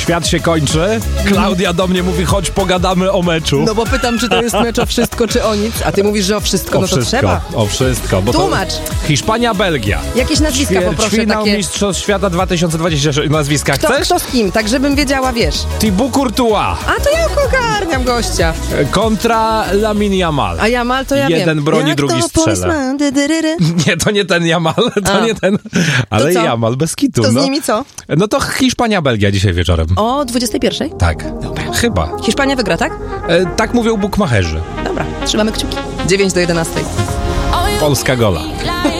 Świat się kończy. Klaudia do mnie mówi, chodź pogadamy o meczu. No bo pytam, czy to jest mecz o wszystko, czy o nic, a ty mówisz, że o wszystko, O no to wszystko, trzeba. o wszystko. Bo Tłumacz. To Hiszpania, Belgia. Jakieś nazwiska poproszę Ćwierćfinał takie. Mistrzostw Świata 2026. Nazwiska chcesz? Kto z kim? Tak, żebym wiedziała, wiesz. Thibaut Courtois A to ja ogarniam gościa. kontra Lamine Yamal. A Jamal to ja wiem. Jeden broni, Jak drugi to strzela. policeman, dydyryry. Nie, to nie ten Yamal, to nie ten. Ale co? Yamal bez kitu. To z no. nimi co? No to Hiszpania, Belgia dzisiaj wieczorem. O 21? Tak. Dobra. Chyba. Hiszpania wygra, tak? Tak mówią bukmacherzy. Dobra, trzymamy kciuki. 9 do 11. Polska gola.